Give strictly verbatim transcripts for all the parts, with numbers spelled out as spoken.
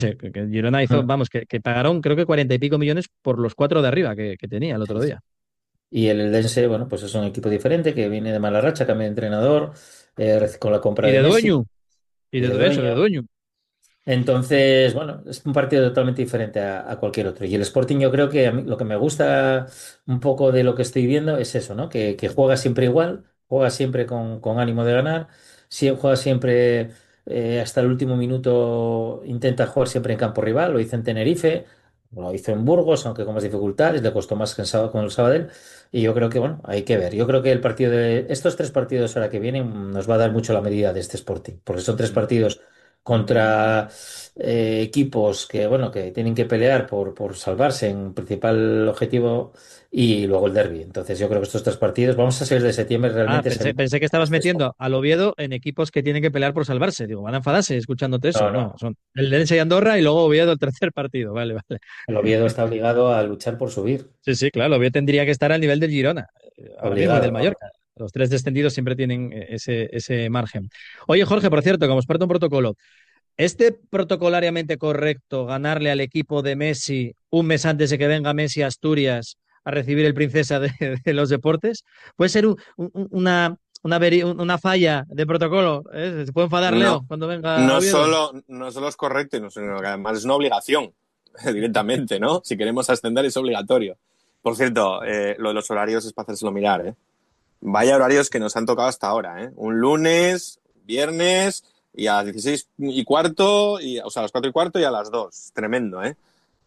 Sí, que, que Girona hizo, Mm. vamos, que, que pagaron creo que cuarenta y pico millones por los cuatro de arriba que, que tenía el otro Sí, sí. día. Y el Eldense, bueno, pues es un equipo diferente que viene de mala racha, cambia de entrenador, eh, con la compra Y de de Messi dueño, y y de de eso, dueño. de dueño. Entonces, bueno, es un partido totalmente diferente a, a cualquier otro. Y el Sporting, yo creo que a mí lo que me gusta un poco de lo que estoy viendo es eso, ¿no? Que, que juega siempre igual, juega siempre con, con ánimo de ganar, sie- juega siempre eh, hasta el último minuto, intenta jugar siempre en campo rival, lo hizo en Tenerife, lo hizo en Burgos, aunque con más dificultades, le costó más que en Sab- con el Sabadell. Y yo creo que, bueno, hay que ver. Yo creo que el partido de estos tres partidos ahora que vienen nos va a dar mucho la medida de este Sporting, porque son tres Mm. partidos contra eh, equipos que, bueno, que tienen que pelear por, por salvarse en principal objetivo y luego el derbi. Entonces yo creo que estos tres partidos, vamos a ser de septiembre, Ah, realmente es pensé, el pensé que estabas este Sporting. metiendo al Oviedo en equipos que tienen que pelear por salvarse. Digo, van a enfadarse escuchándote eso. No, No, no. son el Lense y Andorra y luego Oviedo el tercer partido. Vale, vale. El Oviedo está obligado a luchar por subir. Sí, sí, claro, el Oviedo tendría que estar al nivel del Girona eh, ahora mismo y del Obligado, Mallorca. vamos. Los tres descendidos siempre tienen eh, ese, ese margen. Oye, Jorge, por cierto, como experto en protocolo, ¿este protocolariamente correcto ganarle al equipo de Messi un mes antes de que venga Messi a Asturias a recibir el Princesa de, de los Deportes? ¿Puede ser un- un- una, una, veri- una falla de protocolo? ¿Eh? ¿Se puede enfadar Leo No, cuando venga a no Oviedo? solo, no solo es correcto, sino que además es una obligación directamente, ¿no? Si queremos ascender es obligatorio. Por cierto, eh, lo de los horarios es para hacérselo mirar, ¿eh? Vaya horarios que nos han tocado hasta ahora, ¿eh? Un lunes, viernes y a las dieciséis y cuarto, y, o sea, a las cuatro y cuarto y a las dos. Tremendo, ¿eh?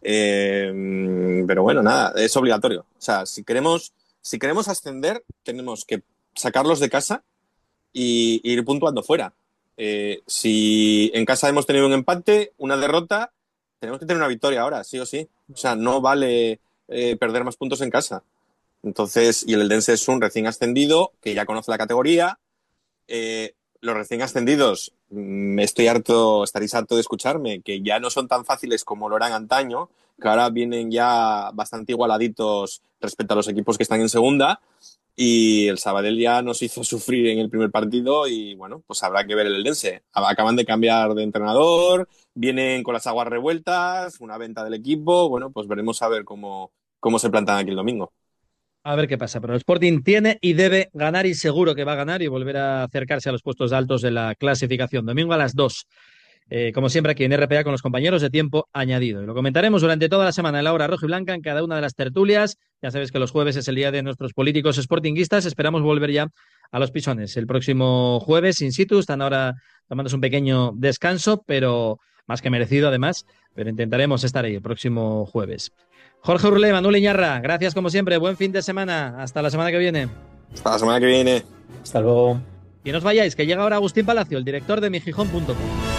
Eh, pero bueno, nada, es obligatorio. O sea, si queremos, si queremos ascender, tenemos que sacarlos de casa y ir puntuando fuera. Eh, si en casa hemos tenido un empate, una derrota, tenemos que tener una victoria ahora, sí o sí. O sea, no vale eh, perder más puntos en casa. Entonces, y el Eldense es un recién ascendido que ya conoce la categoría. Eh, los recién ascendidos, me estoy harto, estaréis harto de escucharme, que ya no son tan fáciles como lo eran antaño, que ahora vienen ya bastante igualaditos respecto a los equipos que están en segunda. Y el Sabadell ya nos hizo sufrir en el primer partido y bueno, pues habrá que ver el Eldense. Acaban de cambiar de entrenador, vienen con las aguas revueltas, una venta del equipo, bueno, pues veremos a ver cómo, cómo se plantan aquí el domingo. A ver qué pasa, pero el Sporting tiene y debe ganar y seguro que va a ganar y volver a acercarse a los puestos altos de la clasificación. Domingo a las dos. Eh, como siempre aquí en R P A con los compañeros de tiempo añadido. Y lo comentaremos durante toda la semana en la hora roja y blanca en cada una de las tertulias. Ya sabéis que los jueves es el día de nuestros políticos sportinguistas. Esperamos volver ya a los pisones el próximo jueves in situ. Están ahora tomándose un pequeño descanso, pero más que merecido además. Pero intentaremos estar ahí el próximo jueves. Jorge Urlé, Manuel Iñarra, gracias como siempre. Buen fin de semana. Hasta la semana que viene. Hasta la semana que viene. Hasta luego. Y no os vayáis, que llega ahora Agustín Palacio, el director de mi gijón punto com.